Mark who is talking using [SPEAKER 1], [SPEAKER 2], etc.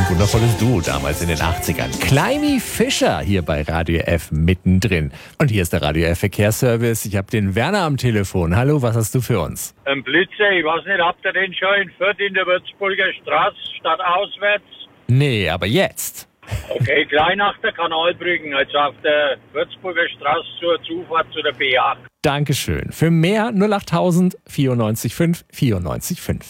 [SPEAKER 1] ein wundervolles Duo damals in den 80ern. Climby Fischer hier bei Radio F mittendrin. Und hier ist der Radio F Verkehrsservice. Ich habe den Werner am Telefon. Hallo, was hast du für uns?
[SPEAKER 2] Ein Blitzer, ich weiß nicht, habt ihr den schon in Fürth in der Würzburger Straße statt auswärts?
[SPEAKER 1] Nee, aber jetzt.
[SPEAKER 2] Okay, gleich nach der Kanalbrücken, also auf der Würzburger Straße zur Zufahrt zu der B8.
[SPEAKER 1] Dankeschön. Für mehr 08000 94 5 94 5.